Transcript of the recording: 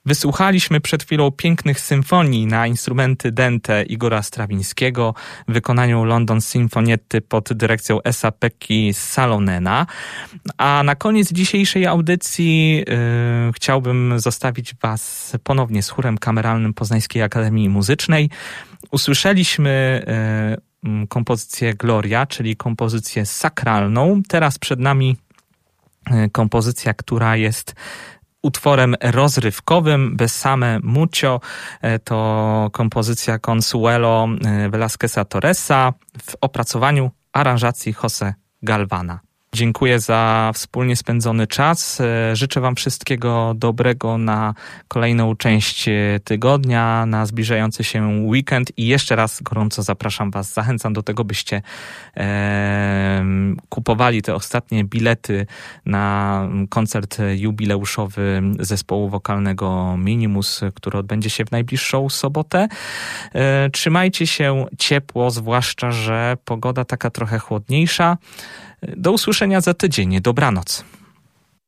Wysłuchaliśmy przed chwilą pięknych symfonii na instrumenty dente Igora Strawińskiego w wykonaniu London Sinfonietty pod dyrekcją Esa-Pekki Salonena. A na koniec dzisiejszej audycji chciałbym zostawić Was ponownie z chórem kameralnym Poznańskiej Akademii Muzycznej. Usłyszeliśmy kompozycję Gloria, czyli kompozycję sakralną. Teraz przed nami kompozycja, która jest utworem rozrywkowym, Besame Mucho. To kompozycja Consuelo Velázqueza Torresa w opracowaniu aranżacji José Galvana. Dziękuję za wspólnie spędzony czas. Życzę Wam wszystkiego dobrego na kolejną część tygodnia, na zbliżający się weekend i jeszcze raz gorąco zapraszam Was, zachęcam do tego, byście kupowali te ostatnie bilety na koncert jubileuszowy zespołu wokalnego Minimus, który odbędzie się w najbliższą sobotę. Trzymajcie się ciepło, zwłaszcza że pogoda taka trochę chłodniejsza. Do usłyszenia za tydzień. Dobranoc.